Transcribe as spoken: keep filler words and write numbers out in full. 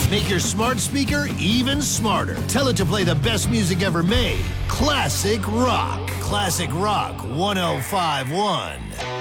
Make your smart speaker even smarter. Tell it to play the best music ever made. Classic Rock. Classic Rock one oh five one.